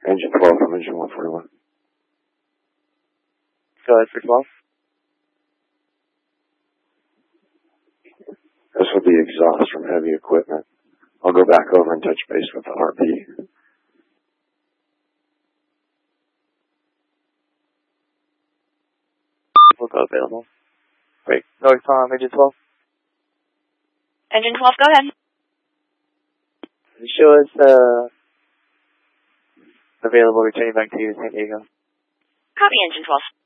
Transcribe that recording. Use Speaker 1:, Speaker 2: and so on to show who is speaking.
Speaker 1: Engine 12 from engine 141.
Speaker 2: Go ahead for 12.
Speaker 1: This will be exhaust from heavy equipment. I'll go back over and touch base with the RP.
Speaker 2: We'll go available. Wait, North Palm, engine 12.
Speaker 3: Engine 12, go ahead.
Speaker 2: Show us available returning back to you, San Diego.
Speaker 3: Copy, engine 12.